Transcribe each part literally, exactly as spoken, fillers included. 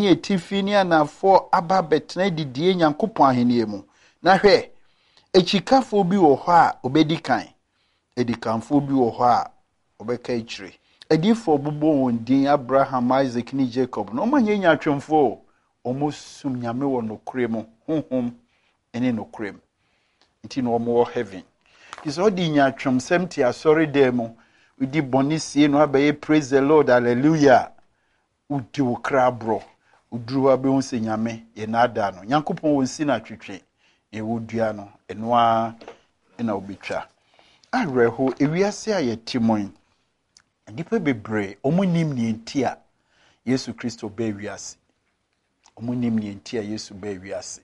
ne atifi ne anafo aba betena didie Nyankopɔn ahenie mu na hwɛ echikafo bi wɔ hɔ a obedi kan edikanfo bi wɔ hɔ a obɛka ikyire edifo bobo wɔn din Abraham, Isaac ne Jacob no manye nyatwemfo omo sum nyame wɔ nokure mu honhom ene nokure mu nti no omo wɔ heaven is all di nyatwem semti asori dem mu udi boni sie no abaye praise the Lord hallelujah udi wo krabro uduru abe hu se nyame ye nada no Nyankopɔn won si na twetwe e wodua no eno a na obetwa areho ewiase aye timon nipa bebre omunim ne enti a Yesu Kristo ba wiase omunim ne enti a Yesu ba wiase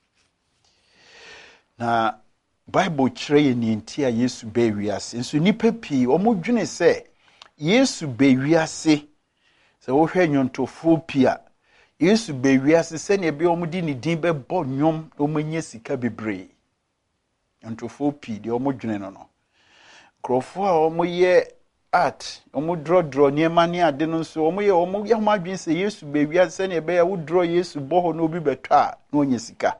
na Bible kyerɛ ne enti a Yesu ba wiase nso nipa pii omudwene sɛ Yesu ba wiase sɛ wo hwɛ nyontofo pii a Yesu ba wiase sɛ ne be omudi ne din be bɔ nwom omanya sika bebre nyontofo pii de omudwene no no krofo a omoyɛ art omo draw draw niema ne ade no so omo ye omo ye ho adwen se Yesu ba wiase ne be ya wo draw Yesu bɔ ho na obi betɔ a na onya sika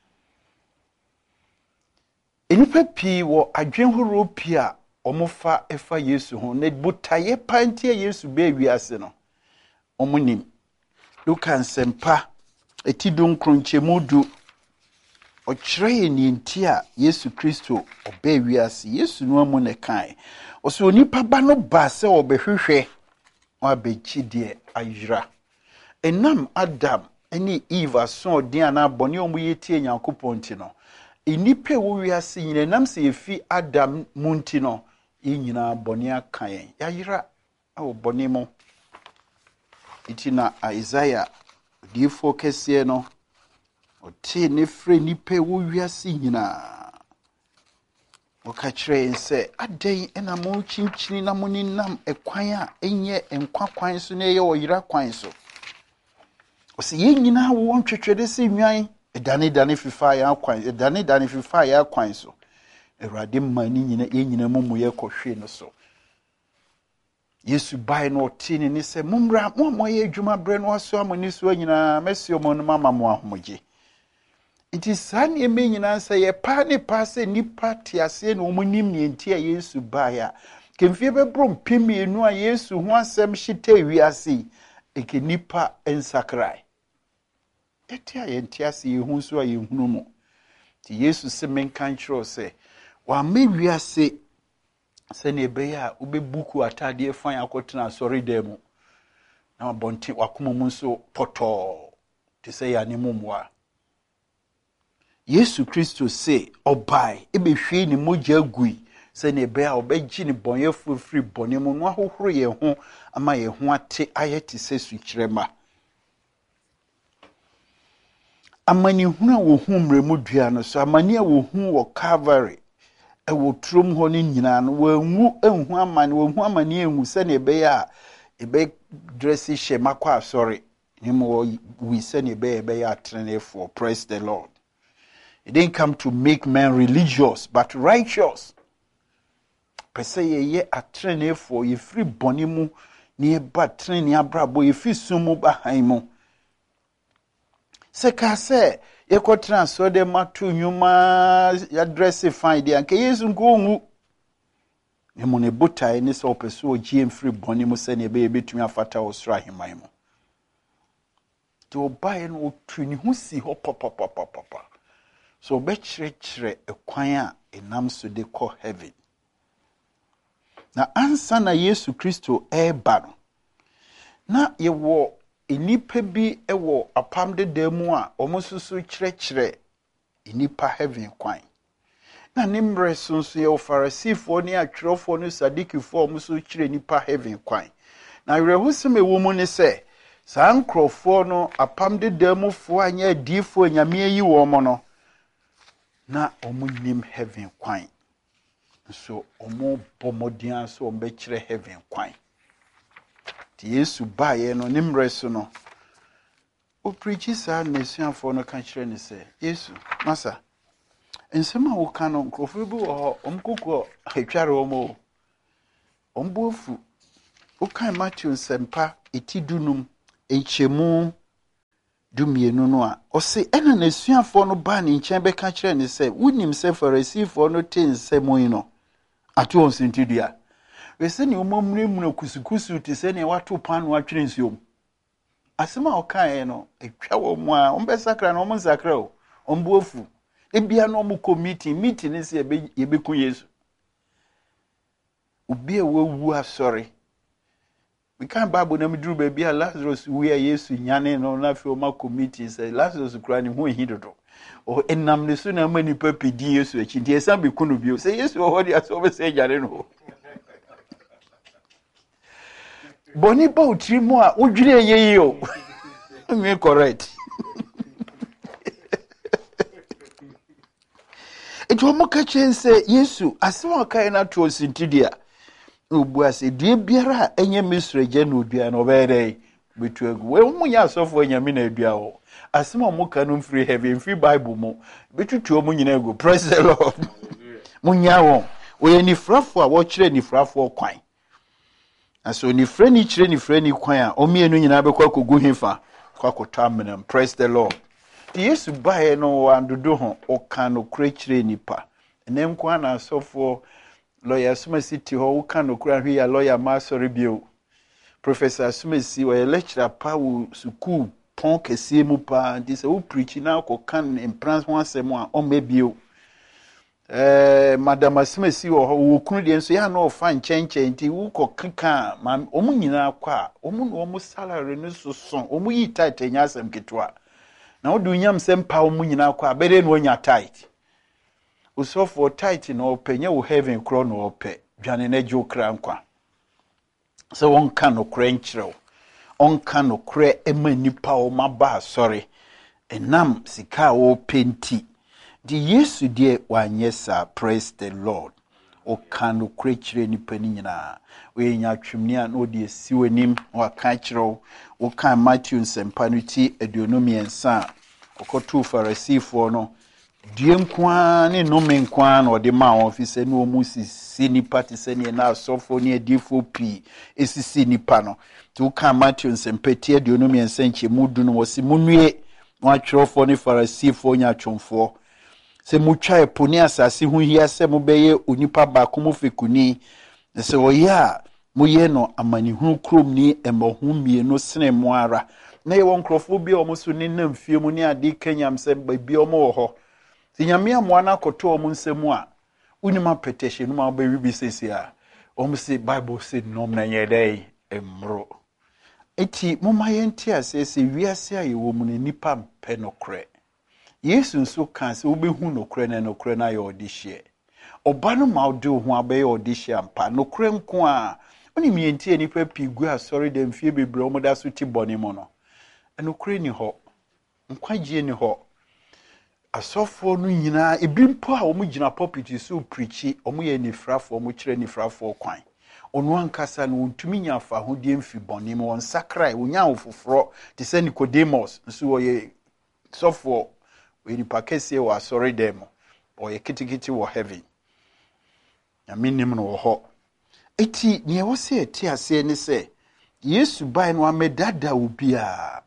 enipa pii wo adwen horo pii a omo fa efa Yesu ho na botaye pantie Yesu ba wiase no omo nim Luka nsempa etidon kronchemu du okyerɛ ni enti a Yesu Kristo oba wiase Yesu no amu ne kan oso onipa ba no ba sɛ obehwehwɛ o abechi de ayra enam Adam ene Eve so odin ana bɔne omu yetie Nyankopɔn ti no enipa wo wiase nyina nam sɛ efi Adam munti no yinyina bɔne aka yen yayra awo bɔne mo itina Isaiah di focus ye no oti ne frɛ nipa wo wiase nyina o ka kyerɛ nse adan ena mo chinchini na mo ninam ekwan a enye enkwa kwan so na ye oyira kwan so o se ye nyina wo ntwetwede se nwan edane dane fifa ya kwan edane dane fifa ya kwan so Awurade mani nyina ye nyina momu ye kɔhwe no so Yesu bai no tini ni se mumra mo moye adwuma bre no aso amoni so nyina mesio mo no mama mo ahomoje iti sane eme nyina se ye pa ne pa se nipa tiase no omunim ne enti a Yesu bai a kemfie bebrom pemienu a Yesu ho asem hyita wiase eke nipa ensakrai eti a yentiase ye hu so a ye hunu mo ti Yesu se menkan kyerɛ se wa me wiase sene beya ubebuku atade fan akotena sori demu na bonti wakoma mu so poto te se ya ne mumwa Yesu Kristo se obai ebehwe ni mogya gui sene beya obegyi ni bonyefo free bone mu no ahohoro ye ho ama ye ho ate ayeti se sukyerema amani huna wo humre mu dua no so amani a wo hu wo Calvary ewo trom ho ni nyina no wanwu enhu amane wanhu amane enhu se ne be ya ebe dress she makwa sorry himo we se ne be be ya train for praise the Lord. It didn't come to make men religious but righteous. Pese ye ye a train for ye free bonimu ni ba train ya brabo ye fi sumu bahan mu se ka se ye ko transfer de matu nyuma ya dress fine de anke Yesu nko ngu ne mo ne botai ne se opeso ogie free boni mu se ne be betumi afata osra himan mu to buy no otuni hu si ho papa so be kire kire ekwan a enam so de ko heaven na ansa na Yesu Kristo e ba no na ye wo enipa bi ewo apam de demu a omosusu kyerɛkyerɛ enipa heaven kwan na nimre sunsu ye Farisifo ni atwerɛfo no Sadikifo omosusu kyerɛ enipa heaven kwan na werehusem ewo mu ne sɛ saa nkrɔfo no apam de demu fo anya adifo nyame yi wo mo no na omunim heaven kwan so omo bomodian so ombe kyerɛ heaven kwan ti Yesu baye no nimre so no o preach sa nesuafo no ka kyerɛ ne sɛ Yesu masa ensema wo ka no nkrofo bi wo omkoko atware wo mo ombofu o kan Matthew sempa etidunum enchemu dumienu no a ɔse ɛna n'asuafoɔ no baa ne nkyɛn bɛka kyerɛ ne sɛ wonim sɛ farisifoɔ no te nsɛm yi no ato wɔn sintidua wɛsɛ ne ɔmammerɛmuna kusukusu te sɛ nea wato pan no atwene nsuom asɛm a ɔkaeɛ no atwa wɔ mu a ɔmbɛsakra na ɔmo nsakra o ɔmbo afu ebia na ɔmo kɔ meeting meeting ne sɛ yɛbɛku Yesu obi a wawu asɔre we can't Bible na meduru baabi a Lazarus wu a Yesu nyane no na fe o ma committee say Lazarus kura ne ho hidodo o enam ne so na ma nipa pedi Yesu achi nti esa be kunu bio say Yesu o hodi aso be say jare no boni ba otiri mu a odwire yeyi o me correct ejo mo ka chen say Yesu asema kai na to sintidia obu ase due biara enye misreje na odua na obere betu agu we mu nya asofo nyame na adua ho asema mo ka no free heaven free Bible mo betutu mo nyina agu praise the Lord munya wo we ni frafo a wo kire ni frafo kwan aso ni frɛ ni kire ni frɛ ni kwan a omienu nyina bekwa kogu hefa kwa kotamnam praise the Lord Yesu bae no andodo ho o ka no kure kire nipa enem kwa na asofo lawyer Sumasi ho uka no kura hwi ya lawyer ma sorry bio Professor Sumasi wa lecturer pa wo suku pon kese mu pa ndi se wo preach na ko kan imprance ho asem a o mebio eh Madam Sumasi wo kunu de nso ya na o fa nchenchen nti wo ko keka ma o mu nyina kwa o mu no mo salary no so so o mu yi tight nya asem ketwa na wo du nyam sem pa o mu nyina kwa bere no nya tight so for tight no penye wo heaven kro no ope dwane na jo kra nkwa so won ka no kra nkyerɛw on ka no kra ema nipa o maba sorry enam sika wo penti di Yesu die wanye sa praise the Lord o ka no kra kyerɛ nipa ni nyina we nya twemni a no de siwanim wa ka kyerɛw wo ka Matthew nsempa no ti aduonum yensa okotu Farisifo no die nkwa ne nome nkwa na ode ma won fi se no mu sisi nipa te se ne na asofo ne adifo pi esisi nipa no to ka Matthew nsempeti aduonum yensa nche mudu no wose munue no atwerofo ne Farisifo nya twomfo se mutwa eponi asase hu hia se mobeye onipa ba ko mu fekuni se oya moye no amanihu krom ni emohu mienu sene mo ara na ye won krofo bi o mo so ne nam fie mu ne ade kanyam se ba bi o mo wo ho Sinyamia mwana koto omu nsemu a unima petition numa obewi bisesi a omu se Bible say nom na yedai emro eti moma yenti asese wiase a yewo mu ne nipa mpe nokre Yesu nso kan se obehu nokre na nokre na ye odihye oba no ma ode ho abaye odihye ampa nokre nko a onim yenti nipa pigu asori dem fie bebre omu da so ti boni mo no enokre ni ho nkwagye ni ho asofo no nyina ebimpo a omu gina pulpit so preachi omu ye nifrafo omu kire nifrafo kwan onu ankasa no ntumi nya fa ho die mfi boni mo nsakrai onya ofoforo te se Nicodemus nso wo ye sofo we ni pakese wa sorry dem o ye kitikiti wo heaven ya minim no wo ho eti ne wo se eti ase ne se Yesu bai no amedada obia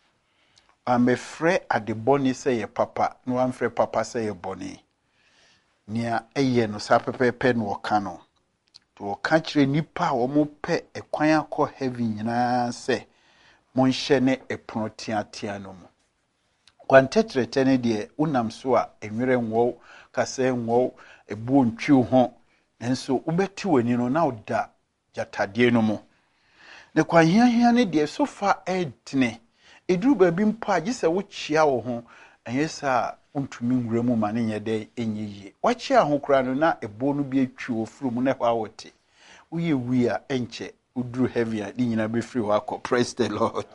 amefre adeboni se ye papa no amfre papa se ye boni nia eye no sapepepe no ka no to ka kire nipa wo mo pe ekwan akọ heaven nyina se monhye ne epono tiatia no mu kwantetrete ne de unam so a enwere nwo kase nwo ebu ntwi ho nso ubeti wani no na oda jatade no mu ne kwanhia hia ne de so fa edne eduru babi mpo agise wo chia wo ho enyesa untumi nwuremu ma ne nyede enyiye wachia ho kura no na ebo no bi atwi wo furu ne hwa wote uye wi a enche uduru heavy a di nyina be free wako praise the Lord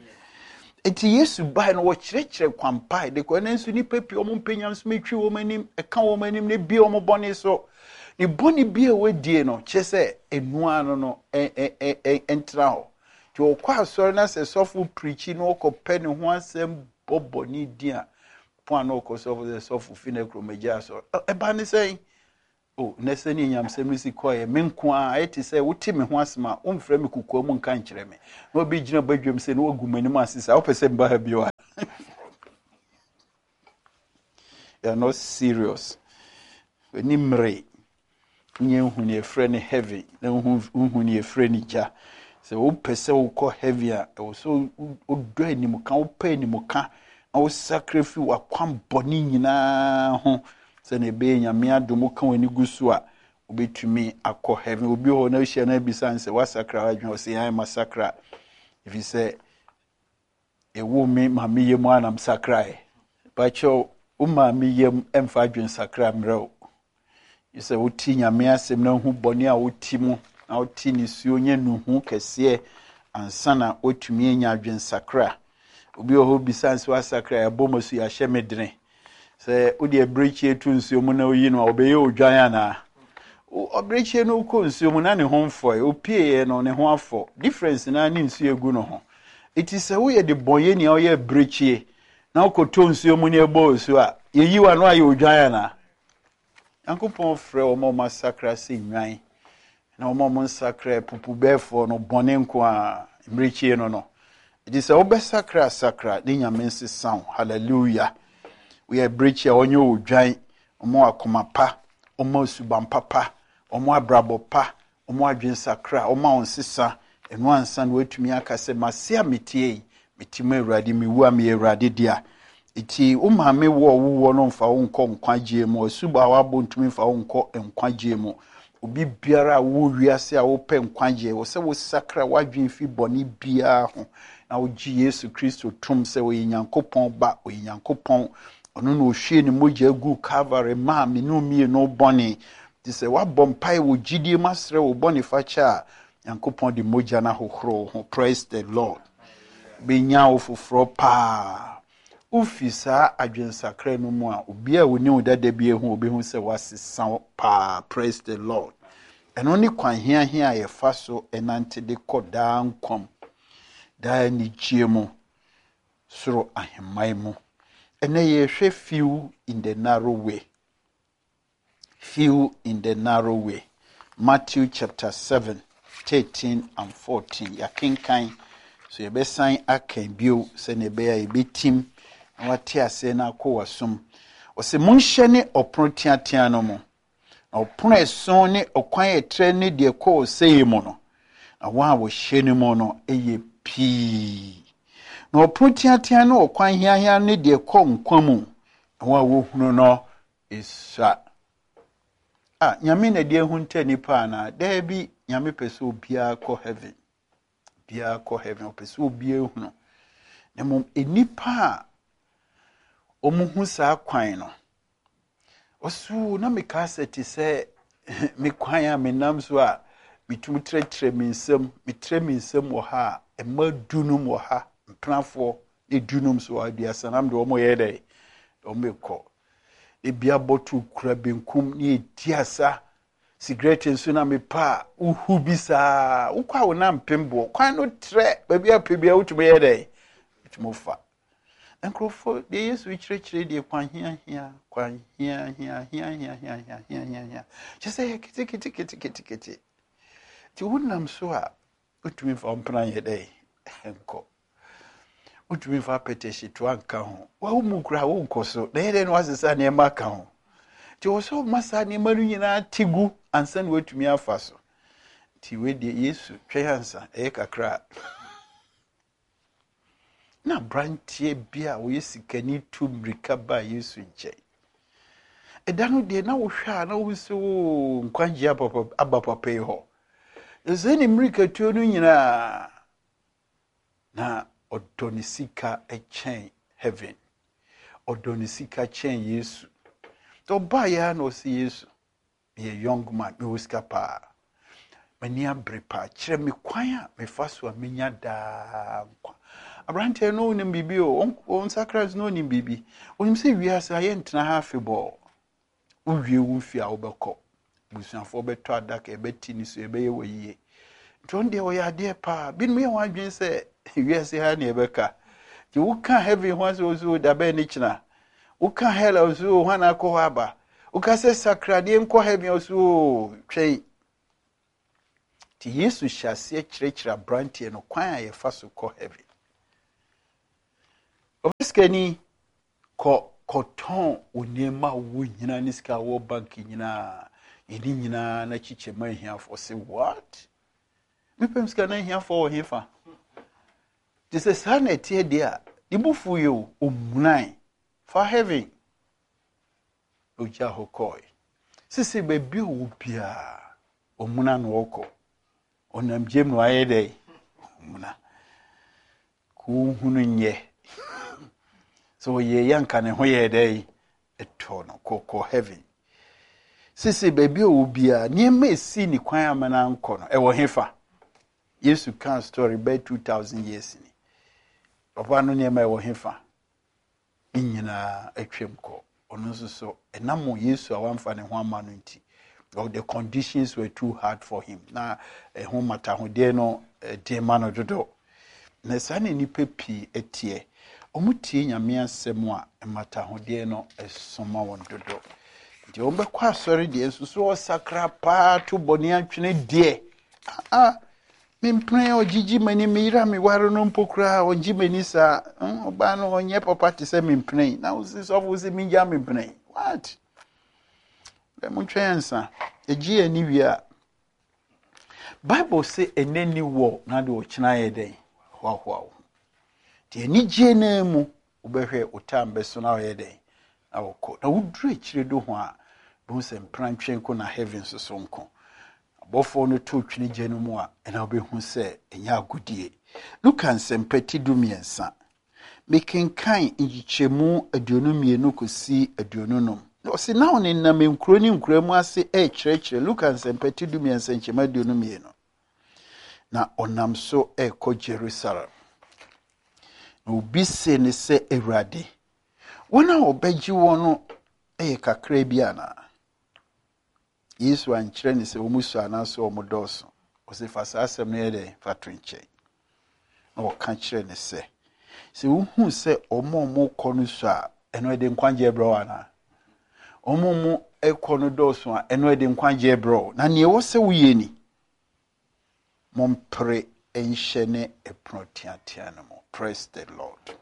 eti Yesu bai no wo kirekire kwampa de ko na nsu ni pepi o mo mpenya nso metwi wo manim eka wo manim ne bi o mo bone so ni boni bi e wedie no chese enua no no entra ho to okwa sori na se sofu preachi no ko pe ne ho asem bobo ni dia po na ko sofu the sofu finekro meja so e ba ni sei o na se ni nyam sem si ko ye menko a eti se wuti me ho asema o mfra me kukuo mu nka nkire me na obi gina badwem se no agumani mu asisa o pese mba ha bi wa you are not serious. When you marry, you are friend heavy, then you are friend ja. So who person who call heavier, so who do any more, can pay any more, can I sacrifice wa kwam boni na ho. So ne be nyame adomo kan wani gusu a obetumi akọ heaven. Obi ho na hia na bisa nse wa sakra adwen o say I massacre. If you say e wo me ma me yem anam sakra e. But cho o ma me yem emfa adwen sakra mreo. You say wo ti nyame asem na hu boni a wo ti mu na wo ti ni suo nye nu hu kese ansa na otumi enya adwen sakra. Obi ho bisa nse wa sakra e bomo su ya hye medene. Say udi ebrechi etu nsuo mu na oyi no obeye odwan ana obrechi no ko nsuo mu na ne ho mfo e opie no ne ho afọ difference na ne nsuo egu no ho it is a we the boye ni oye brechi na okoto nsuo mu ne ebo so a yeyi wa no aye odwan ana Yankopon frɛ omo massacre se nwan na omo mo sacre pupu befo no bone nko a brechi no no it is a obe sacre sacre ne nyame nsesan hallelujah. We are breach ya onyo udwan omo akoma pa omo suban papa omo abrabo pa omo adwen sakra omo onsesa enu ansan wetumi aka se masia metie metime awurade mewu am awurade dia iti o maame wo wo no mfa wo nko nkwagie mu osuba wa bontumi mfa wo nko nkwagie mu obi biara wo wiase a wo pe nkwagie wo se wo sakra wadwen fi boni bia ho na wo gi Yesu Kristo tum se wo Nyankopɔn ba wo Nyankopɔn ono no hwie ni moja gu Calvary ma me no mie no boni ti se wa bompai wo gidie masre wo boni facha Nyankopɔn di moja na hohoro ho. Praise the Lord. Be nya ofoforo pa ufisa adwensakra no mu a obi a woni odada bi ehu obi hu se wasesa pa. Praise the Lord. Eno ni kwan hia hia ye fa so enante de koda nkom da ni chiemu soro ahemai mu. And ye few in the narrow way. Few in the narrow way. Matthew chapter seven, thirteen and fourteen. Ya kinkai. So ye be sign a can bio se ne be a be team. And what tia se na ko wasum. O se munshene o protia tiano mo. O pune sone o kwanye trene de ko se mono. Na wa wo shene mono eye pii. No protiatia no kwan hia hia ne de kom kwamu wa wo hunu no isa ah nyame na de hu nta nipa na da bi nyame pese obia ko heaven bia ko heaven pese obia hunu na mom enipa omuhu sa kwan no osu na meka seti se me kwan a menam so a mitum tretre minsem mitre minsem wo ha e madunum wo ha Planfo the dunum so idea sanam do mo yede do me ko e bia botu kura benkum ni etiasa cigarette nso na me pa uhu bisa ukwa wo na mpembo kwan no tre ba bia pe bia utu me yede utu fa enkrofo de Yesu chirechire de kwan hia hia kwan hia hia hia hia hia hia hia hia just say kiti kiti kiti kiti kiti ti wunam so a utu me fa mpran yede enko utumi fa peteshi to anka ho wa umukura wo nkoso na yede no asesa ne ma ka ho ti wo so masa ne manu nyina tigu ansan watumi afa so ti we de Yesu twensa e kakra na brantie bia wo yesikani tu mrika ba Yesu nche edanu de na wo hwa na wo so nkwanji abapa abapa pe ho ezeni mrika tu no nyina na odonisika echen heaven odonisika chen Yesu to ba ya no si Yesu ye young man me uskapa mani abrepa kire me kwan a me faso a menya da kwa abrante no nim bibi o on sacrament no nim bibi onim se wiase aye ntena ha febo uwie wu fi a obekọ busuafo beto adaka ebeti ni so ebeye woyie ntonde o ya de pa bin me wan dwen se wiase ha na ebeka ti wuka heaven ho so so da be ni kina wuka hell so ho na ko aba wuka se sakrade nko heaven so twei ti Yesu hyase kirekira brantie no kwan a ye fa so ko heaven obiskani ko koton onema wo nyina ni sika wo bank nyina edi nyina na chiche ma hia for say what me pem sika na hia for hefa this is sanity there the bufu you omunai for heaven oja hokoi sisi bebi o bia omuna no oko onam jem no ayede omuna ku hunu nye so ye yanka ne ho ye dey eto no koko heaven sisi bebi o bia niema esi ni kwan amana nko no e wo hefa Yesu kan story by two thousand years ni papa no niema e wo hefa nyina atwem ko ono so so enamo Yesu awamfa ne ho amano nti the conditions were too hard for him na e ho mata ho de no de mano dodo na sane ni pepi etie omutie nyame asem a mata ho de no esoma won dodo nti ombe kwa asori de nsusu o sakra pa to boni atwene de ah mimpre ojiji mani mira mi waro no mpokra onji mani sa oba no onye papa te se mimpre na usi so usi minja mimpre what le muntwensa eji ani wia Bible say enani wo na de ochina yeden hwa hwa ti ani je na mu obehwe otambe so na yeden na woko na wudru ekire do ho a bo se mprantwen ko na heaven so so nko abofo no to twini je no mu a na obehu se enya agudie Luka nsempati dumiensa mekenkan ngichemu aduonu mienu kosi aduonu nom no se na one na menkro ni nkro mu ase e kyerɛkyerɛ Luka nsempati dumiensa nchema aduonu mienu na onam so e ko Jerusalem no bi se ne se Awurade wona obegyi wono e kakra bi ana Yesu ankyerɛ ne se omusu anaso omodoso o se fa asɛm ne yɛde fa twenche na wɔka kyerɛ ne se se uhu se omo mo kɔ no so a eno de nkwanje bro ana omo mo ekɔ no doso a eno de nkwanje bro na ne wo se wuye ni mompre enhye ne eprotiatia no mo praise the Lord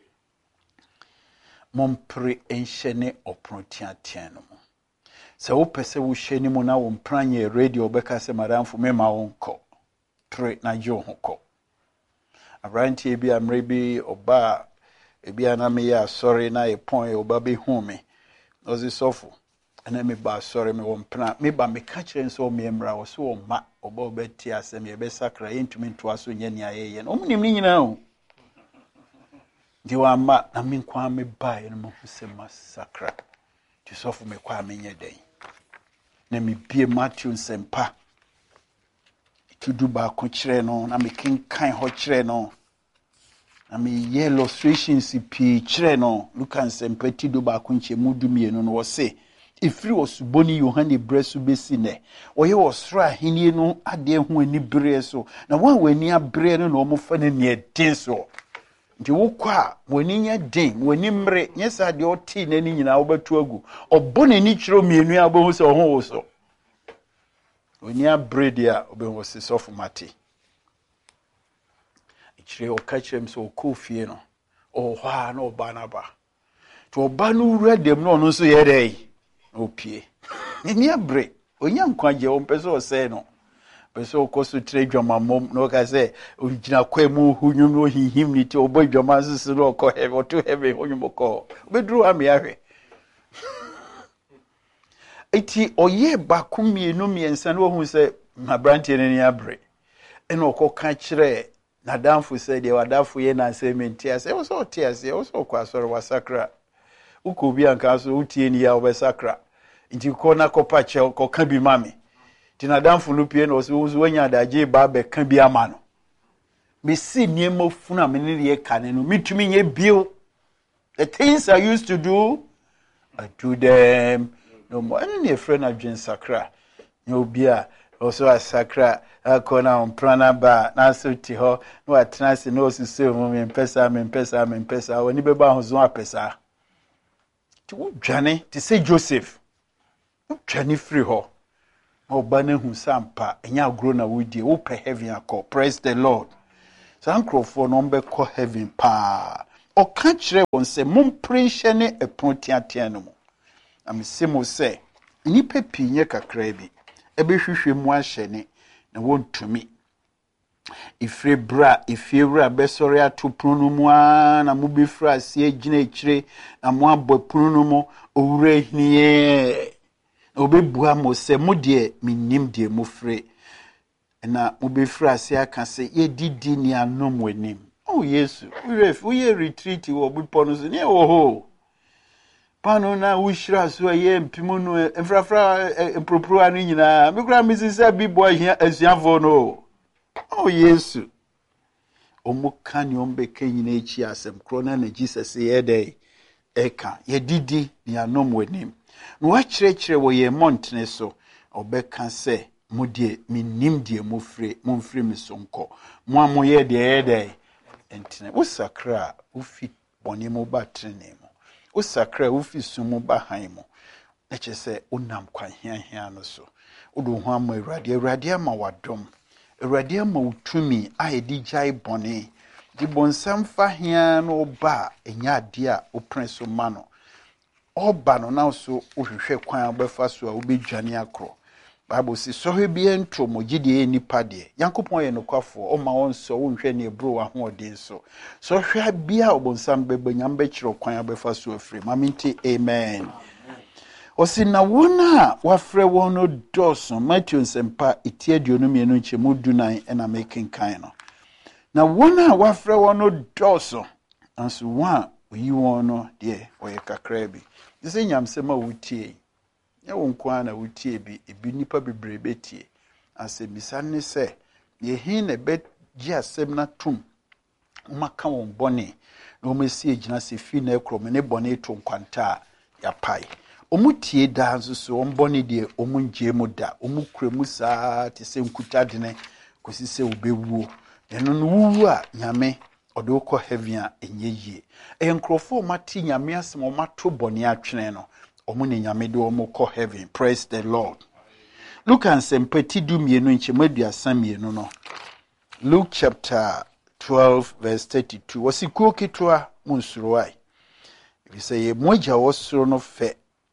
mompre enhye ne oprotiatia no mo se wo pese wo hye ni mo na wo mpranye radio obeka se maramfo mema wo nko tre na je ho ko abranti ebi amrebi oba ebi aname ya sorry na e pon e oba be hu me ozi sofo ana me ba sorry me wo mpra me ba me ka kire nso me mra wo so ma oba obeti asem ye be sakra yentumi nto aso nya ni ayeye no omnim ni nyina o di wa ma na me kwa me ba e no mo se masakra ti sofo me kwa me nya den na me bie Matthew nsempa tudu ba ko kire no na me kinkan ho kire no na me ye illustrations pi kire no Luka nsempa tudu ba ko nchemu dumienu no wo se ifiri osuboni Yohane bresu besi ne oye osra henie no ade ho ani bere so na wan wani abere no na omofa ne ne den so nti wokwa wani nya den wani mre nyesa de oti na ni nyina wobatu agu obone ni kiro mienu abohu se ho wo so wani abere dia obehu se sofu mate ikire okachirem so okofie no ohwa na oba na ba to oba no wura dem no no so ye dai opie ni abere onya nkwaje o mpese o se no pese o koso tre dwama mom no ka se ogina kwemu hunwum no hihim ni te obo dwama sisi no ko he o to heaven hunwum ko bedru ami ahwe eti oye bakumi enu miensa no hu se mabrantie ne ni abere ena okọ ka kire na danfo se de wadafo ye na sementi ase o so tie ase o so kwa soro wasakra uko bi anka so utie ni ya obesakra nti ko na ko pache ko ka bi mami tina danfo no pie no so wo nya daje ba be ka bi ama no me si niema funa me ne ye kane no mitumi nye bio the things I used to do I do them no more any friend adwen sakra no bia also asakra akona on prana ba na so ti ho no atnase no osise mo me mpesa me mpesa me mpesa woni beba ho zo apesa ti wo dwane ti say Joseph wo dwane free ho oba na hu sampa enya agro na wodie wo pe heaven akọ praise the Lord so ankrofo no mbe ko heaven pa ɔka kyerɛ wɔn sɛ mompere nhyɛ ne ɛpono teatea no mu. Na mesɛ mo sɛ nnipa pii nyɛ kakraa bi ɛbɛhwehwɛ mu ahyɛ ne na wɔntumi. Ifire bra ifie wura bɛsɔre ato pono no mu a na mo bɛfiri ase agyina akyire na mo abɔ pono no mu owura hiniɛ. Na obɛbua mo sɛ mo deɛ mennim deɛ mofire. Na mo bɛfiri ase aka sɛ yɛdidi ne anom w'anim. Oh Yesu, we retreat wɔ bepɔ no so ne wɔ hɔ. Pano na wushira so ye mpimu no emfrafra empropro anu nyina me kura misisa bibo ahia asuafo no. Oh Yesu. Omo kan yo mbeka nyina echi asem kro na na Jesus ye dey eka ye didi ni anom wanim. No wa kyerɛkyerɛ wo ye montene so obeka se mo die minim die mo fire mo mfire mi sonko. Mo amoye de ye dey entene. Wo sakra wo fi bone mo ba trene mo. O sakra ufi sumu bahan mo na kyese unam kwan hiahia no so odo ho ama Awurade Awurade ama wadom Awurade ama utumi a edi gyae bone di bonsam fa hia no ba enya ade a opren so ma no oba no na so ohwehwe kwan obefa so a obedwane akro. Bible says so he be ento mo gide nipa de Yankopon ye nokwafo o ma won so wonhwe ne ebro wa ho odin so so hwa bia obonsam bebanyam be kire kwan abefa so afri maminti amen. Osi na wona wafre won no doso Matthew sempa itie duonu mienu nchemu dunan ena making kan no na wona wafre won no doso anso wa oyi won no de oye kakra bi dise nyamsema wutie ya wonkwa na wutie bi ebi nipa bebre betie ase bisane se ye hin na be gi asem na tum umaka won bone na omesi agina se fi na ekrom ne bone to nkwanta ya pai omutie da nso so on bone de omunje mu da omukremu saa te se nkuta dene kosi se obewuo eno no wuwu a nyame ode ukọ heaven a enye yie e nkrofo mati nyame asem o mato bone atwene no omune nyame de omo ko heaven. Praise the Lord. Look and sempati du mienu nchemaduasa mienu no. Luke chapter twelve verse thirty-two. Wasikuo kitwa munsuruai. If say ye moja wosoro no fe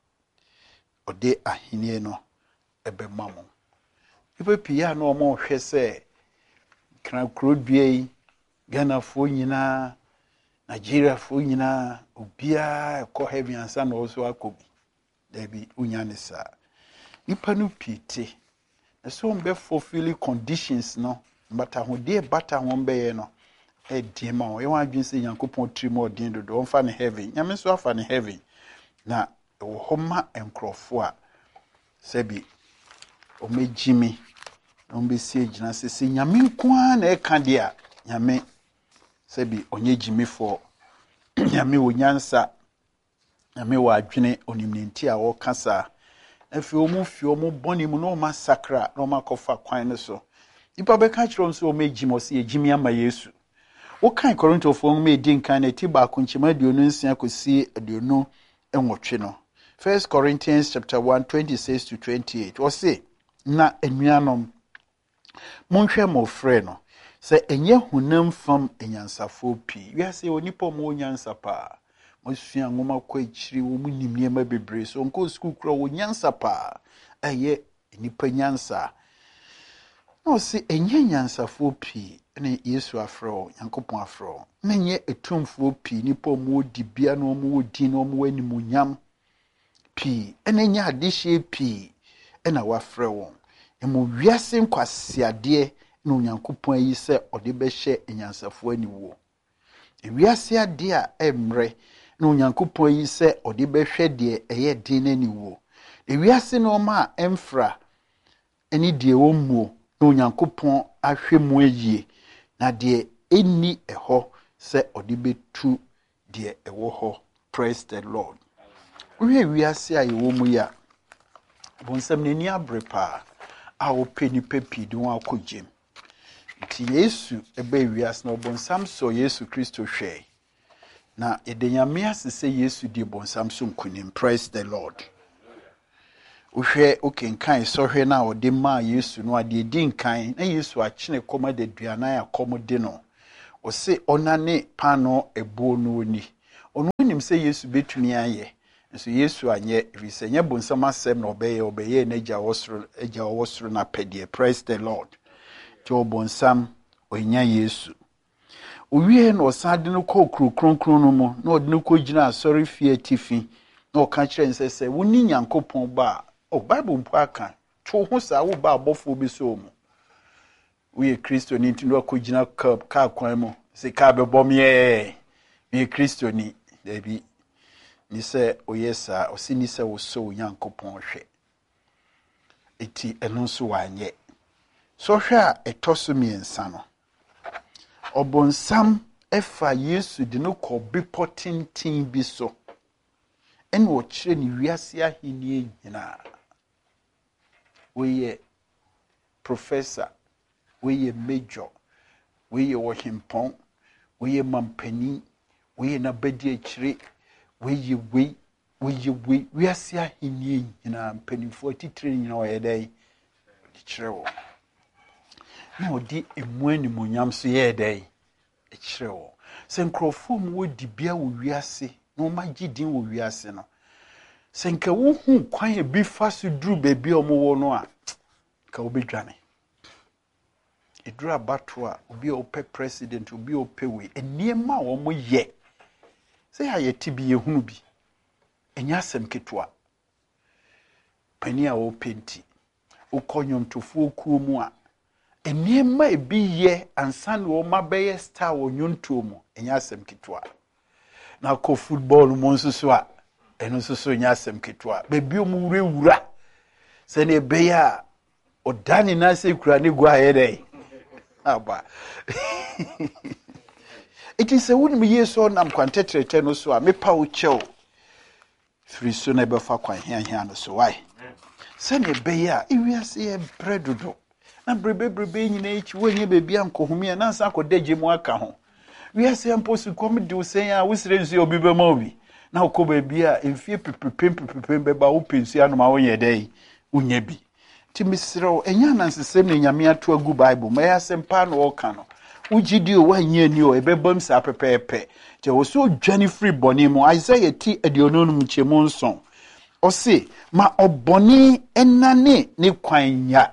ode ahenie no ebe mamo. Ipe pia no omo hwe se kran krodue Ghana fo nyina Nigeria fo nyina obia ko heaven ansa na oso akobi. Debi unyanisa nipa no pite na so mbe fulfill conditions no but ahode bata ho mbe no e die ma o ye wan adwinse Yankopon trimo odin dodo on fa ne heaven nyame so afa ne heaven na wo homa enkrofo a sebi o megimi no mbe sie gina sese nyame nkoa na e ka de a nyame sebi onye gimi fo nyame onyansa nyame wa adwene onimnenti a wo kasa afi omu fi omu boni mu no masakra no makofa kwan ne so ipa be ka kiro nso o megimo se ejimi ama Yesu wo kan Korintofo mu edi nkan na ti ba kunchima aduonu nsia kosi aduonu enwotwe no. First Corinthians chapter one twenty-six to twenty-eight wo se na enuanom monhwe mo frɛ no se enye hunam fam enyansafo pi wi ase onipa mo onyansa pa Osua ngoma kwa ichiri wo munim niema bebre so nko school kura wo nyansa pa eye nipa nyansa no se enye nyansafo pi ne Yesu afro Yankopon afro menye etumfo pi nipa mo dibia no mo di no mo animunyam pi ene nya adehye pi ena wafre won emo wiase nkwasiade no Yankopon ayi se ode be hye nyansafo aniwo wiase ade a emre no Nyankopon yi se odi behwe de eye din nani wo ewiase no ma emfra eni de wo muo no Nyankopon ahwe mu ayie na de eni eho se odi betu de ewo ho. Praise the Lord. We wiase a yewo mu ya bonsam nani abrepa a wo peni pepi do akogem ti Yesu ebe wiase no bonsam so Yesu Kristo hwe na edenyame asese Yesu di bonsam so nkunim. Praise the Lord. Uhwe okenkan so hwe na ode ma Yesu no ade di nkan na Yesu akene koma de duana ya komo de no ɔse ɔnane pano ebo no ni ɔno nim sɛ Yesu betumi ayɛ nso Yesu anyɛ efisɛ nyɛ bonsam asɛm na ɔbɛyɛ ɔbɛyɛ n'agya wɔsoro agya wɔsoro na pɛdeɛ. Praise the Lord. To bonsam ɔnya Yesu owie na ɔsade no kɔ kurokronkron no mu na ɔde no kɔ gyina asɔre fie atifi na ɔka kyerɛ nsɛ sɛ woni Nyankopɔn ba o Bible mpo aka to ho saa wo ba abɔfo bi so mu we Kristo ni nti no akɔ gyina ka kwan mu sɛ ka bɛbɔ me we Kristo ni dabi ni sɛ oyɛ saa ɔsi ni sɛ wo so Nyankopɔn hwɛ eti ɛno nso wanyɛ so hwɛ a ɛtɔ so miɛnsa no ɔbonsam ɛfa Yesu de no kɔ bepɔ tenten bi so ɛna ɔkyerɛ ne wiase ahenni nyinaa woyɛ professor woyɛ major woyɛ wɔhempɔn woyɛ mampani woyɛ nabadi akyire woyɛ wei woyɛ wei wiase ahenni nyinaa mpanimfoɔ titire nyinaa ɔyɛ dɛ kyerɛ wɔ na ɔde emu animonyam so yɛ dɛ kyerɛ wɔ sɛ nkurɔfoɔ mu wɔdi bia wɔ wiase na ɔmagye din wɔ wiase no sɛ nka wohu kwan bi fa so duru baabi a ɔmo wɔ no a ka wobɛdwane eduru abato a obi a ɔpɛ president obi a ɔpɛ wei nneɛma a ɔmo yɛ sɛ yɛ ti bi yɛhunu bi ɛnyɛ asɛm ketewa pani a ɔpɛ nti wokɔ nnwomtofoɔ kuo mu a nneɛma ebi yɛ ansa na ɔma bɛyɛ star wɔ nnwontoɔ mu ɛnyɛ asɛm ketewa na kɔ football mu nso so a ɛno nso so ɛnyɛ asɛm ketewa baabi ɔmo wurawura sɛ ne ɛbɛyɛ a ɔdane na sɛ kura ne gua yɛ dɛ aba iti sɛ wonim Yesu ɔnam kwantetrete no so a mepa wo kyɛw firi so na ɛbɛfa kwan hiahia no so why sɛ ne ɛbɛyɛ a ewiase yɛ brɛ dodo na brebebrebe nyina echi wonye baabi ankohumi a nansa akɔdagye mu aka ho wiase ampo su kom de usen a wosire nsu obi be ma obi na okɔ baabi a emfie pepepem pepepem beba wo pensu anu ma wonyɛ dai unya bi ti misiro enya nansesem ne nyame ato agu Bible ma ya sempa na ɔka no ugidi o wanye ni o ebebam sa pepepe te wo so dwane free boni mu Isaiah ti aduonum nchemu nson o se ma oboni enane ne kwanya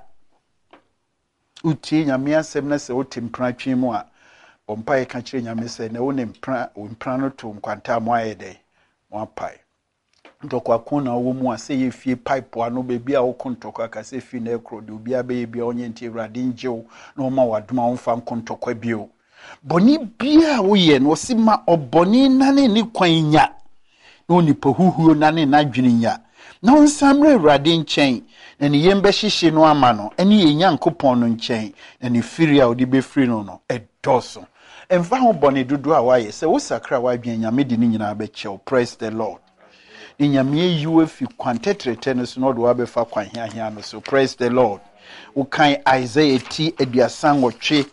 utie nyame asem na se wotimpra twen mu a ompa ye ka kire nyame se na wo ne mpra mpra no to nkwanta mo ayede mo apai ntokwa ko na wo mu a se ye fie pipe ano bebi a wo kontokwa ka se fi na ekro de obi abaye bia onye nti Awurade njew na oma wadoma wo fa kontokwa bio boni bia wo ye no se ma oboni nane ni kwanya na onipa huhuo nane na dweninya na onsamre Awurade nchen na ne yembe hyehye no ama no ene ye Nyankopɔn no nchen na ne firi a odi be firi no no edoso emfa ho boni dodo a waye se wo sakra wa dwen nyame di ni nyina be chew. Praise the Lord. Ni nyame yiwe fi kwantetrete no so no do abefa kwan hiahia no so. Praise the Lord. Wo kan Isaiah ti aduasan wotwe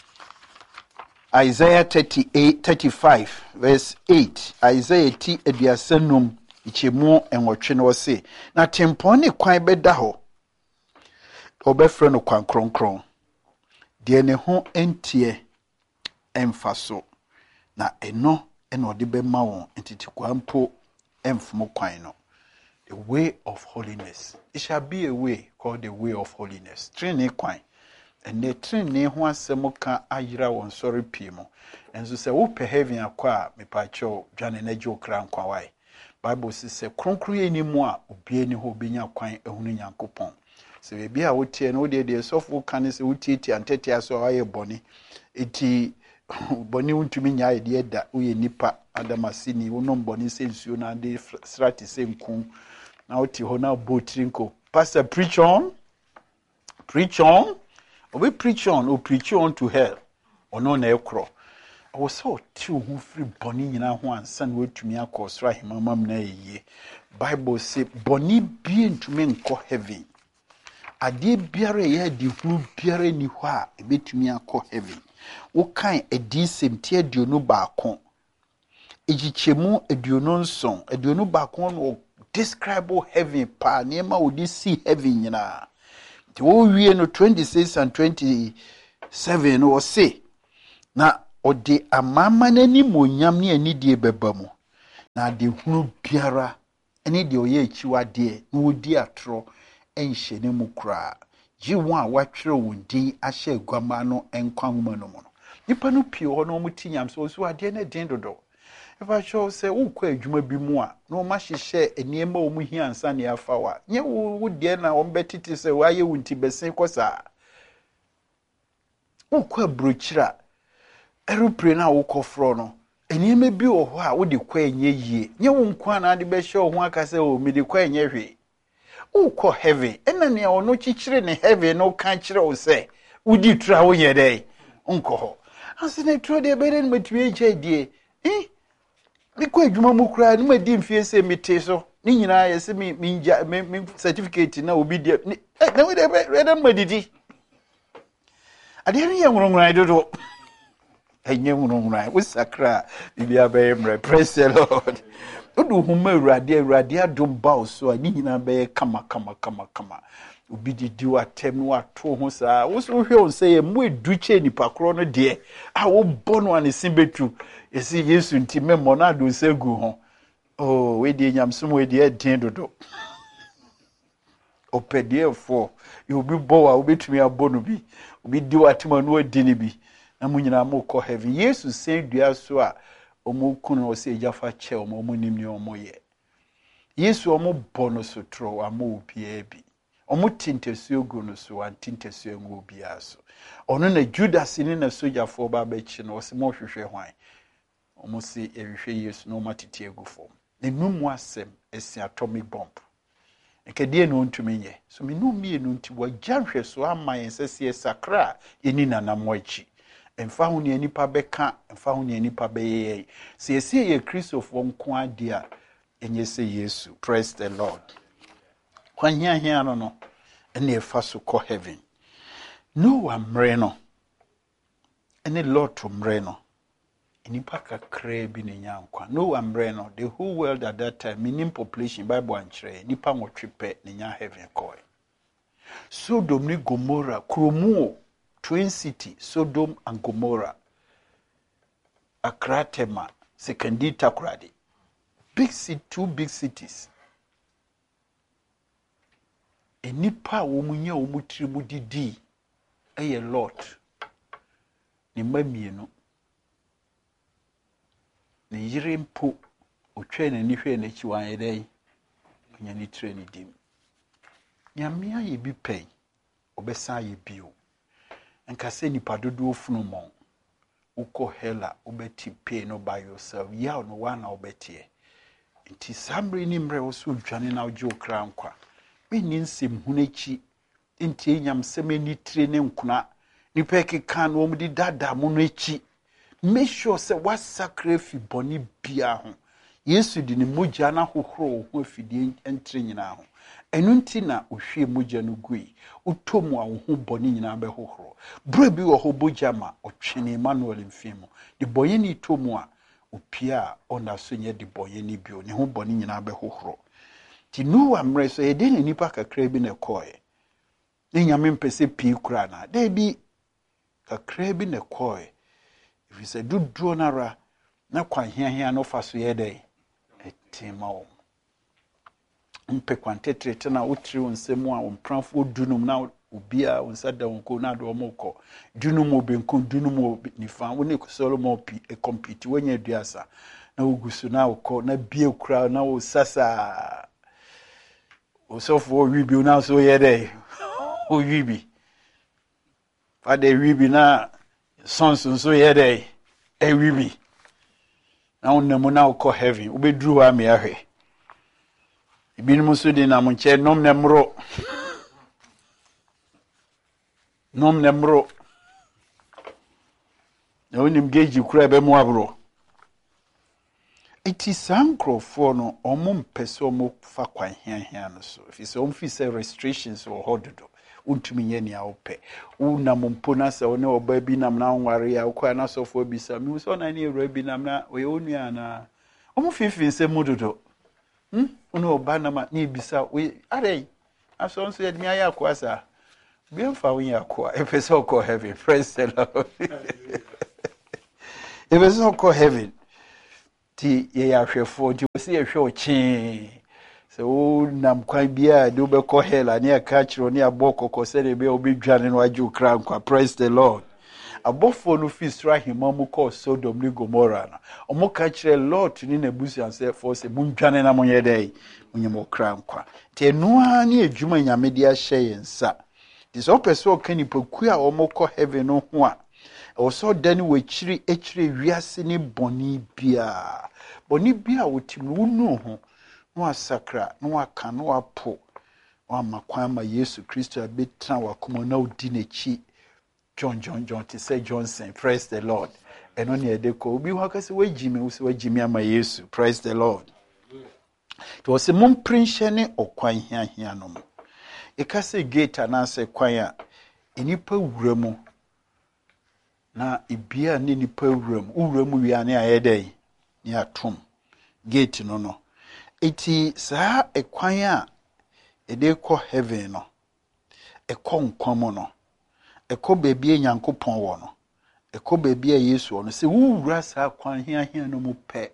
Isaiah thirty-eight thirty-five verse eight. Isaiah ti aduasanum ichemu enwotwe no se na tempon ne kwan beda ho obefre no kwan kronkron de ne ho entie emfaso na eno eno de be ma won entiti kwampo emfumo kwan no. The way of holiness. It shall be a way called the way of holiness. Trine kwan. And the trine ho asemo ka ayira won sorry pimo. And so say wo pe heaven akwa me pa cho dwane na jo kra nkwa wai. Bible says say kronkron ye ni mu a obie ni ho benya kwan ehunu Nyankopɔn. Se be bia wo tie no de de sofo kan se wo tie tie antete aso aye boni. Eti boni untumi nya ide da uye nipa adamasini wonom boni se nsuo na de strati se nkun na oti ho na botrinko pastor preach on preach on or we preach on or preach on to hell or no na ekro I was so ti ho free boni nyina ho ansa na wetumi akosra himamam na yiye Bible say boni bi ntumi nkɔ heaven ade biara ye di hu biara ni hɔ a ebetumi akɔ heaven wo kan edi semti aduonu baako ejichemu aduonu nson aduonu baako no describe heaven pa nema wo di see heaven nyina ti wo wie no twenty-six and twenty-seven no say na ɔde amama n'animonyam ne anidie bɛba mu na ade hunu biara ɛne deɛ ɔyɛ akyiwadeɛ na wɔdi atorɔ ɛnhyɛ ne mu koraa gye wɔn a wɔatwerɛ wɔn din ahyɛ aguama no nkwa nwoma no mu no nipa no pii hɔ na wɔn ti nyam so so adeɛ no den dodo ɛfa kyerɛw sɛ wokɔ adwuma bi mu a na wɔn ahyehyɛ nneɛma wɔn hia ansa ne afa wa nyɛ wo deɛ na wɔn bɛtete sɛ wɔayɛ wɔn ti bɛsen kɔ saa wokɔ aburokyira aeroplane a wokɔ frɔ no nneɛma bi wɔ hɔ a wode kɔ ɛnyɛ yie nyɛ wo nkwa na ade bɛhyɛ wo ho aka sɛ o mede kɔ ɛnyɛ hwee wokɔ heaven ɛna nea ɔno kyikyire ne heaven no ka kyerɛ wo sɛ wodi tura woyɛ dɛ nkɔ hɔ ase na turo deɛ bɛrɛ no matumi agya die eh mekɔ adwuma mu koraa no madi mfie sɛ mete so ne nyinaa yɛ sɛ mengya me certificate na obi deɛ na wode bɛrɛ no madidi adeɛ no yɛ nwonwonwan dodo ɛnyɛ nwonwonwan wo sakra bibia bɛyɛ mmerɛ praise the Lord odu huma awurade awurade adom ba so a ne nyinaa bɛyɛ kama kama kama kama obi didi watem no ato ho saa wo so hwɛ on sɛ yɛ mo edu kye nipa koro no de a wo bɔ no ane simbetu esi Yesu nti memmo na do segu ho oh we de nyamsom we de den dodo opedefo you obi bɔ wa obetumi abɔ no bi obi di watem no adi ne bi na mo nyinaa mo kɔ heaven Yesu sɛ dua so a omo kunu o se jafa che omo omo nimni omo ye Yesu omo bono so tro amo obia bi omo tintesuo gu no so an tintesuo ngu obia so ono na Judas ni na sojafo ba ba chi no se mo hwehwe hwan omo se ehwehwe Yesu no matete agufo ne numu asem esi atomic bomb nkede no ntumi nye so me no mie no nti wa janhwe so aman sese sakra eni nanamo achi emfa hu ne nipa beka emfa hu ne nipa beye se ese ye Christopher nko ade a enye se Yesu praise the Lord kwa hia hia no no ene efa so ko heaven no amre no ene Lord to mre no nipa kakra bi ne nyankwa no amre no the whole world at that time minim population bible ankyere nipa nwotwepe ne nya heaven koi Sodom ni Gomorrah kromu twin city Sodom and Gomorrah Akratema Sekendi Takoradi big city two big cities enipa wo munya wo mutiri mu didi eye Lot ni mamienu ni yire mpo otwe na ni hwe na chi wan yedai nya ni tire ni dim nyamia ye bi pen obesa ye bio nka se nipa dodo funu mon uko hela obeti pay no by yourself ya no one obetie nti samre ni mre wo so dwane na ojo kra nkwa me ni nsem hunechi nti nyam seme ni tire ne nkuna nipa keka no omdi dada mu no echi make sure say what sacrifice boni bia ho Yesu di ni mogya na hohoro ho afidie entre nyina ho enu nti na ohwe mogya no gui utomu a ho boni nyina be hohoro bro bi wo ho bogya ma otwene Emmanuel mfimu de boye ni tomu a opia ona so nye de boye ni bio ne ho boni nyina be hohoro ti nu amre so ye de ni nipa kakra bi na koe ne nyame mpese pii kura na de bi kakra bi na koe if you say do do nara na kwa hia hia no fa so ye de etima o mpe kwantetrete na utri onsemu a ompranfo dunum na obia onsada wonko na do omoko dunum obenko dunum obifa woni kusolo mo pi e compete wanya duasa na ugusu na ukọ na bie kura na o sasa osofo wibi na so ye de o wibi fa de wibi na sonso so ye de e wibi na onemu na ukọ heaven obedru wa me ahwe ibinum so de na mo nche nom na mro nom na mro na onim geji kura be mu abro iti sankrofo no omo mpese omo fa kwan hiahia no so if so omfi say restrictions or hododo untumi nye ne awpe una mompo na se one oba bi nam na nware ya kwa na sofo bi sa mi so na ne ewra bi nam na we onua na omo fifi se mudodo hm ono oba na ma ni bisa we are aso nso ye de mi aya kwa sa bi mfa wo ya kwa epese okọ heaven praise the Lord If it's not called heaven, ti ye ya hwefo ti o si ye hwe o chi. So nam kwan bia de be call hell ani aka kiro ni abokoko se de be obi dwane no aju kra nkwa. Praise the Lord. Abofo no fi sra hima mu call Sodom ni Gomorrah na. Omo ka kire Lord ni na busu anse for se mu dwane na monye dai. Munye mo kra nkwa. Ti enu ani adwuma nyame de a hye yensa. Ti so person ka ni poku a omo call heaven no ho a. Also dani we chiri echiri wiase ni boni bia. Boni bia wotim wonu ho. No asakra, no aka, no apo. Wa makwan ma Yesu Kristo abetra wakoma na odi nechi. John John John to say Johnson. Praise the Lord. And on the ko obi wa ka se wagime wo se wagime ama Yesu. Praise the Lord. To was a mum prince ne okwan hia hia no mo. E ka se gate na se kwan a enipa wura mu na ibia ne nipa wura mu. Wura mu wi ane ayedai ni atom. Gate no no. Iti saa ekwan a ede kɔ heaven no ekɔ nkwamo no ekɔ beebi a Nyankopɔn wɔ no ekɔ beebi a Yesu wɔ no se wuwura saa kwan hia hia no mu pɛ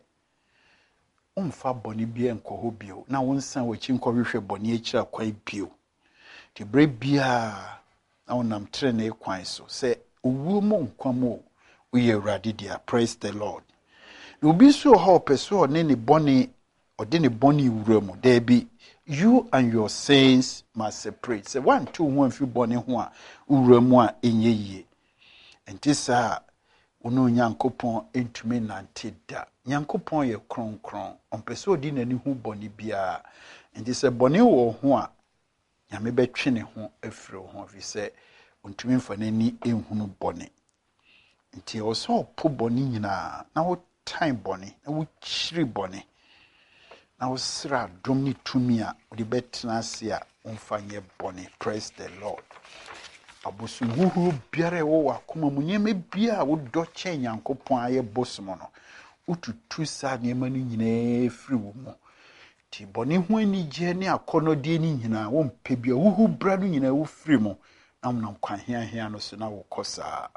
umfa bɔne bia nkɔ hɔ bio na wonsan wachi nkɔ hwehwɛ bɔne akira kwan bio ti bre bia na wonam tre na ekwan so se owuo mo nkwamo uye Awurade dia. Praise the Lord. Obi so hɔ pɛso ne ne bɔne odini boni uremu there be you and your sins must separate. Say one two one fi boni ho a uremu a enye yie. Enti sa ono Nyankopɔn entumi nante da. Nyankopɔn ye kronkron. Ompese odi nani hu boni bia. Enti se boni wo ho a nyame betwe ne ho afiri ho fi se ontumi mfa nani ehunu boni. Enti oso po boni nyina na wo time boni na wo chiri boni. Na usra drum ni tumia odi betna sia umfanye boni. Praise the Lord. Abusu huhuru biare wo wakoma munyeme bia wo doche Nyankopon aye bosmo no ututu sa niema ni nyina firi wo mu ti boni ho ani je ne akonode ni nyina wo mpe bia huhu bra no nyina wo firi mu na mnam kwan hia hia no so na wo kosa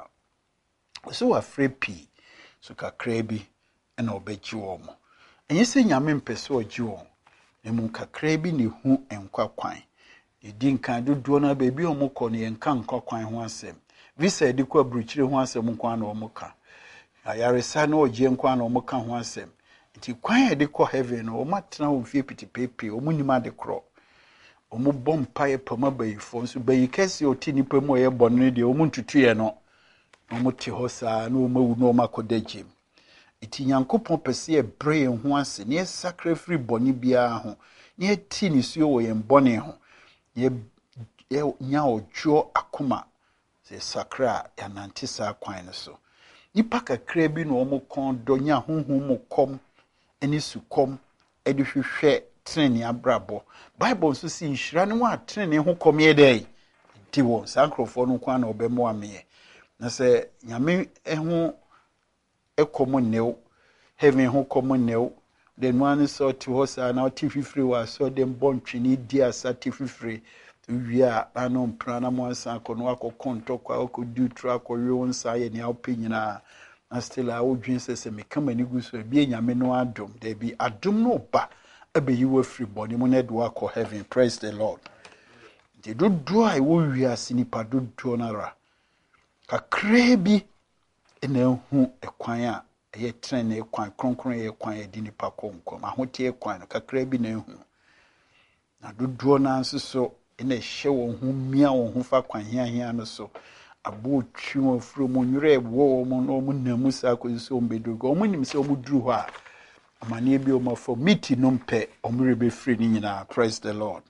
so afre pi so kakra bi na obeji wo mu. Enye se nyame mpese oji won emu kakra bi ne hu enkwa kwan edi nkan dodo na beebi omukọ ne enka nkwa kwan ho asem visa edi kwa bruchire ho asem nkwa na omuka ayaresa na oje nkwa na omuka ho asem nti kwan edi kọ heaven no omatena ho fie pitipepe omunima de kro omu bompa ye pama bayifo nso bayikese oti nipa mu ye bonne de omuntutuye no omuti hosa na omawu na omakodagim. Iti Nyankopɔn pese e bre ho ase ne sacrifice boni bia ho ne ti ni suo wo yen boni ho ye nya ojo akoma se sakra ya nante sa kwan no so nipa kakra bi no omo kon do nya honhom mo kom eni sukom edi hwehwe treni abrabo Bible so si nhira ne wa treni ho kom ye dai ti wo sankrofo no kwa na obemo ame na se nyame eho ekomo new heaven ho komo new the one so to hosa na tififiri wa so dem bontwini di asa tififiri wia anu prana mo asa kono akokonto kwa akodu tra ko wi wonsa ye ne opanyina na still a wodwin sese me kama ni guso bi nyame no adom there be adom no ba abeyi wa free body mo na do akọ heaven. Praise the Lord. The do do I wo wi asinipa do do nara kakra bi ena hu ekwan a eye tren ekwan kronkron ye ekwan ye di nipa konkom ahote ekwan kakra bi na hu na dodo na nso so ena hye wo hu mia wo hu fa kwan hia hia no so abo twi wo fro mo nwure wo mo no mo namu sa ko so mbedogo mo nim se o muduru ho a amane bi o mafo miti no mpe o mrebe free ni nyina. Praise the Lord.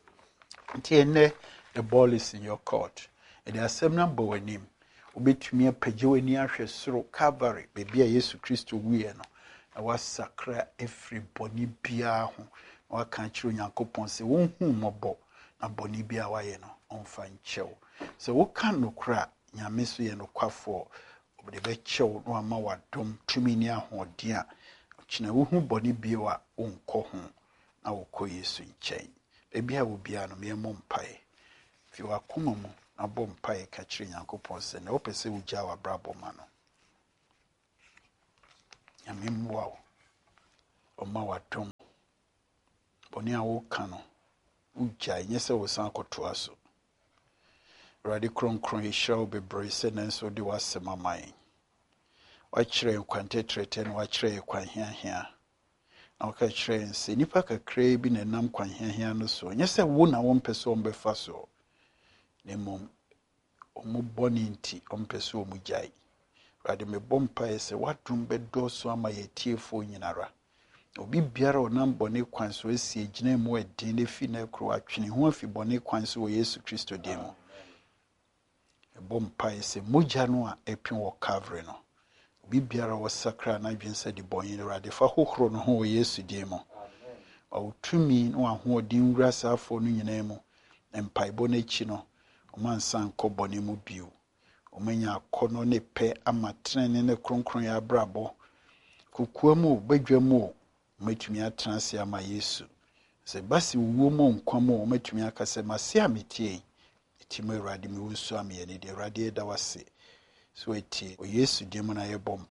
Ntene the ball is in your court. It is some number wanim obetumi apagye wani ahwe soro Calvary bebi a Yesu Kristo wiye no na wasakra every boni bia ho na waka kiro Nyankopon se won hu mobo na boni bia waye no onfa nchew so wo kan no kra nyame so ye no kwafo obde be chew no ama wadom tumi ni ahode a kina wo hu boni bia wa onko ho na wo kọ Yesu nchen bebi a wo bia no me mompae fi wakoma mu abom pae ka kire Nyankopon se na opese ugya wa brabo ma no. nyame mmoa wo ɔma watom bɔne a woka no wogyae nyɛ sɛ wo san akɔtoa so Awurade kronkron yɛhyira wo bebree sɛ nanso wode w'asɛm ama yɛn wakyerɛ yɛn kwantetrɛtɛ na wakyerɛ yɛn kwanhiahia na woka kyerɛ yɛn sɛ nnipa kakraa bi na ɛnam kwanhiahia no so nyɛ sɛ wo na wɔmpɛ sɛ ɔmbɛfa so na mmom ɔmo bɔne nti ɔmpɛ sɛ ɔmo gyae Awurade mebɔ mpaeɛ sɛ w'adom bɛdɔɔso ama yɛtiefoɔ nyinara obi biara ɔnam bɔne kwan so asi gyina mu ɛden ne fi na kuro atwene ho afi bɔne kwan so wɔ Yesu Kristo din mu mebɔ mpaeɛ sɛ mogya no a ɛpem wɔ Calvary no obi biara wɔsakra na adwene sɛ de bɔne Awurade fa hohoro no ho wɔ Yesu din mu ɔtumi na ahoɔden wura saafoɔ no nyinaa mu mpaebɔ no akyi no ɔma nsa nkɔ bɔne mu bio ɔmanya akɔnɔ ne pɛ ama trene ne kronkron ya abrabɔ kokua mu badwa mu ɔmatumi atena ase ama Yesu sɛ basi wuo mu nkwa mu ɔmatumi aka sɛ mase ametie eti mu Awurade me wusu ame ne de Awurade da wase so eti o Yesu di mu na yɛbɔ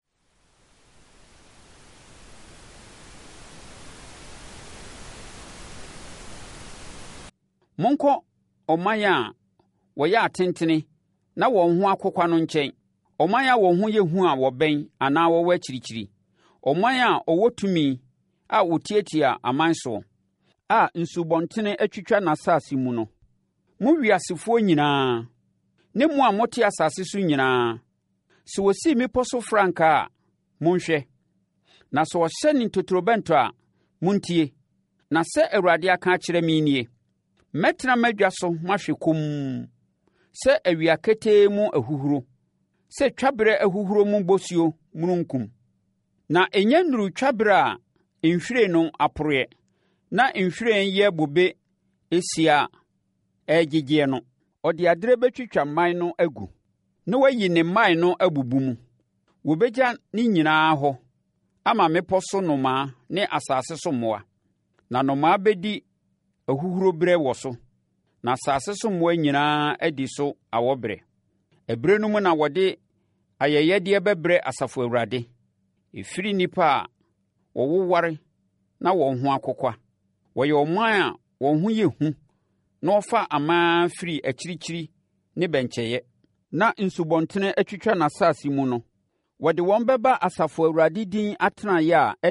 Monko ɔman a wɔyɛ atentene na wɔn ho akokwa no nkyɛn ɔman a wɔn ho yɛ hu a wɔbɛn anaa wɔwɔ akyirikyiri ɔman a ɔwɔ tumi a wɔtiatia aman so a nsubɔntene atwitwa n'asase mu no mo wiasefoɔ nyinaa ne mo a mote asase so nyinaa sɛ wɔsi mmepɔ so frankaa a monhwɛ na sɛ wɔhyɛ ne ntotorobɛnto a montie na sɛ Awurade aka akyerɛ me nie mɛtena m'adwa so mahwɛ kom sɛ awia ketee mu ahuhuro sɛ twaberɛ ahuhuro mu bosuo mununkum na ɛnyɛ nnuru twaberɛ a nhwiren no aporoɛ na nhwiren yɛ bobe esia ɛgyegyeɛ no ɔde adere bɛtwitwa mman no agu na wayi ne mman no abubu mu wobɛgya ne nyinaa hɔ ama mmepɔ so nnomaa ne asase so mmoa na nnomaa bɛdi ahuhuro berɛ wɔ so na asase so mmoa nyinaa adi so awɔberɛ ɛberɛ no mu na wɔde ayɛyɛdeɛ bɛbrɛ Asafo Awurade ɛfiri nnipa a wɔwoware na wɔn ho akokwa wɔyɛ ɔman a wɔn ho yɛ hu na wɔfa aman firi akyirikyiri ne bɛnkyɛeɛ na nsubɔntene atwitwa n'asase mu no wɔde wɔn bɛba Asafo Awurade din atenaeɛ a